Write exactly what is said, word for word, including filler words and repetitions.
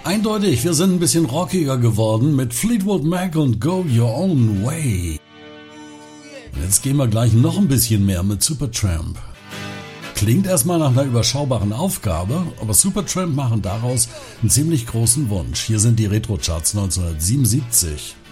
Eindeutig, wir sind ein bisschen rockiger geworden mit Fleetwood Mac und Go Your Own Way. Und jetzt gehen wir gleich noch ein bisschen mehr mit Supertramp. Klingt erstmal nach einer überschaubaren Aufgabe, aber Supertramp machen daraus einen ziemlich großen Wunsch. Hier sind die Retro-Charts neunzehnhundertsiebenundsiebzig.